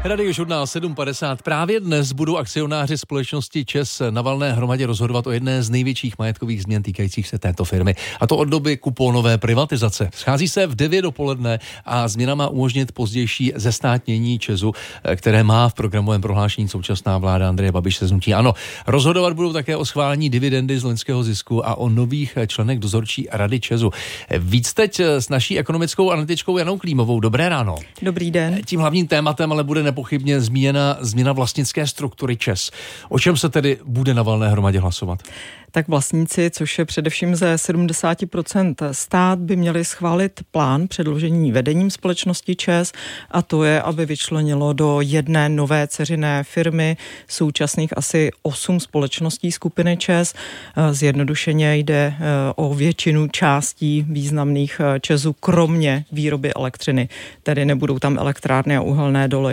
Radio Žurnál 7.50. Právě dnes budou akcionáři společnosti ČEZ na valné hromadě rozhodovat o jedné z největších majetkových změn týkajících se této firmy. A to od doby kuponové privatizace. Schází se v 9 dopoledne a změna má umožnit pozdější zestátnění ČEZu, které má v programovém prohlášení současná vláda Andreje Babiše z hnutí ANO. Rozhodovat budou také o schválení dividendy z loňského zisku a o nových členech dozorčí rady ČEZu. Víc teď s naší ekonomickou analytičkou Janou Klímovou. Dobré ráno. Dobrý den. Tím hlavním tématem ale bude nepochybně změna vlastnické struktury ČEZ. O čem se tedy bude na valné hromadě hlasovat? Tak vlastníci, což je především ze 70% stát, by měli schválit plán předložení vedením společnosti ČEZ, a to je, aby vyčlenilo do jedné nové dceřiné firmy současných asi 8 společností skupiny ČEZ. Zjednodušeně jde o většinu částí významných ČEZu, kromě výroby elektřiny, tedy nebudou tam elektrárny a uhelné doly.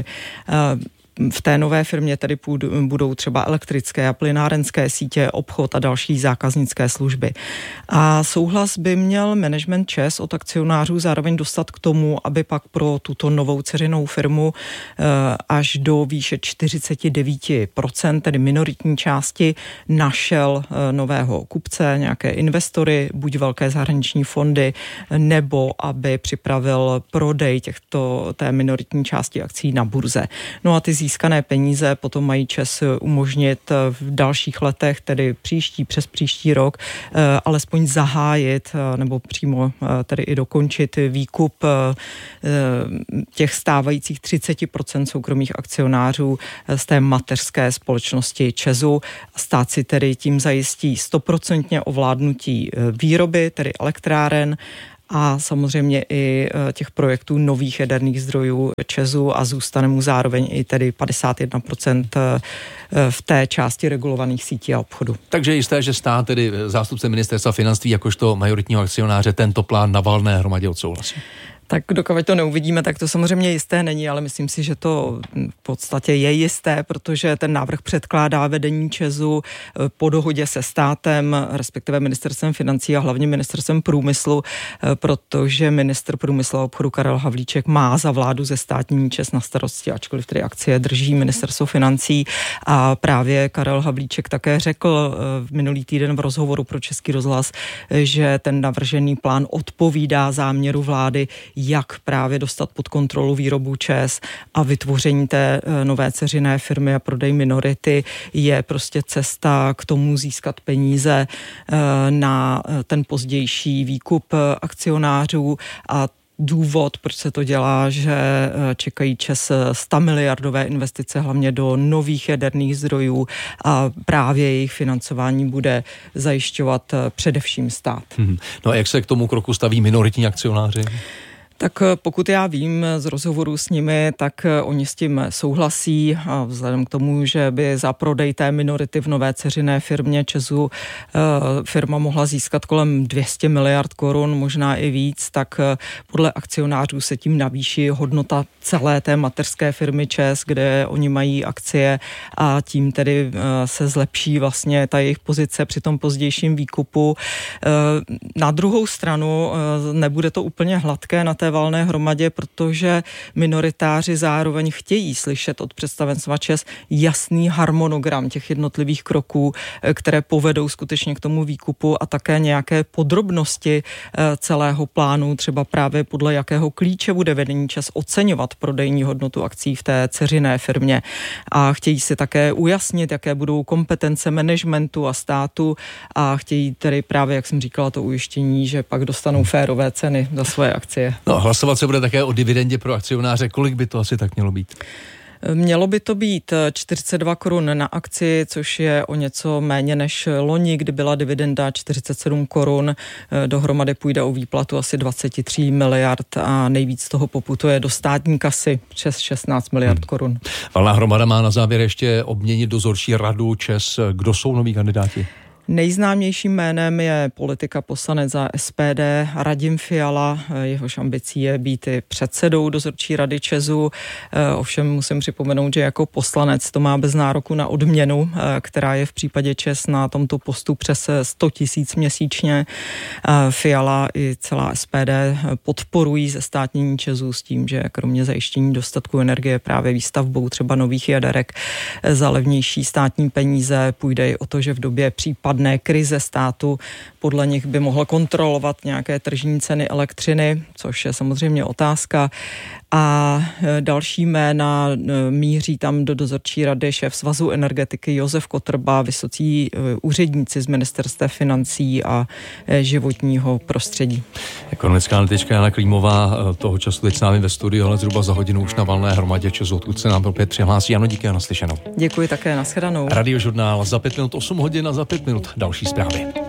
V té nové firmě tedy budou třeba elektrické a plynárenské sítě, obchod a další zákaznické služby. A souhlas by měl management ČEZ od akcionářů zároveň dostat k tomu, aby pak pro tuto novou dceřinou firmu až do výše 49%, tedy minoritní části, našel nového kupce, nějaké investory, buď velké zahraniční fondy, nebo aby připravil prodej té minoritní části akcí na burze. No a ty získané peníze potom mají ČEZ umožnit v dalších letech, tedy přes příští rok, alespoň zahájit nebo přímo tedy i dokončit výkup těch stávajících 30% soukromých akcionářů z té mateřské společnosti ČEZu. Stát si tedy tím zajistí 100% ovládnutí výroby, tedy elektráren, a samozřejmě i těch projektů nových jaderných zdrojů ČEZu, a zůstane mu zároveň i tedy 51% v té části regulovaných sítí a obchodu. Takže je jisté, že stát, tedy zástupce ministerstva financí jakožto majoritního akcionáře, tento plán na valné hromadě odsouhlasí. Tak dokud to neuvidíme, tak to samozřejmě jisté není, ale myslím si, že to v podstatě je jisté, protože ten návrh předkládá vedení ČEZu po dohodě se státem, respektive ministerstvem financí a hlavně ministerstvem průmyslu, protože ministr průmyslu a obchodu Karel Havlíček má za vládu zestátnění ČEZ na starosti, ačkoliv tedy akcie drží ministerstvo financí. A právě Karel Havlíček také řekl v minulý týden v rozhovoru pro Český rozhlas, že ten navržený plán odpovídá záměru vlády, jak právě dostat pod kontrolu výrobu ČEZ, a vytvoření té nové dceřiné firmy a prodej minority je prostě cesta k tomu získat peníze na ten pozdější výkup akcionářů. A důvod, proč se to dělá, že čekají ČEZ 100 miliardové investice hlavně do nových jaderných zdrojů, a právě jejich financování bude zajišťovat především stát. No a jak se k tomu kroku staví minoritní akcionáři? Tak pokud já vím z rozhovoru s nimi, tak oni s tím souhlasí, a vzhledem k tomu, že by za prodej té minority v nové dceřiné firmě ČEZu firma mohla získat kolem 200 miliard korun, možná i víc, tak podle akcionářů se tím navýší hodnota celé té mateřské firmy ČEZ, kde oni mají akcie, a tím tedy se zlepší vlastně ta jejich pozice při tom pozdějším výkupu. Na druhou stranu nebude to úplně hladké na té valné hromadě, protože minoritáři zároveň chtějí slyšet od představenstva ČEZ jasný harmonogram těch jednotlivých kroků, které povedou skutečně k tomu výkupu, a také nějaké podrobnosti celého plánu, třeba právě podle jakého klíče bude vedení ČEZ oceňovat prodejní hodnotu akcí v té dceřiné firmě. A chtějí si také ujasnit, jaké budou kompetence managementu a státu, a chtějí tedy právě, jak jsem říkala, to ujištění, že pak dostanou férové ceny za svoje akcie. No, hlasovat se bude také o dividendě pro akcionáře. Kolik by to asi tak mělo být? Mělo by to být 42 korun na akci, což je o něco méně než loni, kdy byla dividenda 47 korun. Dohromady půjde o výplatu asi 23 miliard a nejvíc toho poputuje do státní kasy přes 16 miliard korun. Valná hromada má na závěr ještě obměnit dozorčí radu ČEZ. Kdo jsou noví kandidáti? Nejznámějším jménem je politika poslanec za SPD Radim Fiala. Jehož ambicí je být i předsedou dozorčí rady ČEZu. Ovšem musím připomenout, že jako poslanec to má bez nároku na odměnu, která je v případě ČEZ na tomto postu přes 100 000 měsíčně. Fiala i celá SPD podporují zestátnění ČEZu s tím, že kromě zajištění dostatku energie právě výstavbou třeba nových jaderek za levnější státní peníze půjde i o to, že v době případné krize státu podle nich by mohl kontrolovat nějaké tržní ceny elektřiny, což je samozřejmě otázka. A další jména míří tam do dozorčí rady šéf Svazu energetiky Josef Kotrba, vysocí úředníci z ministerstva financí a životního prostředí. Ekonomická analytička Jana Klímová toho času teď s námi ve studiu, ale zhruba za hodinu už na valné hromadě ČEZu, odkud se nám opět přihlásí. Ano, díky a naslyšenou. Děkuji také, nashledanou. Radiožurnál za 5 minut 8 hodin a za 5 minut další zprávy.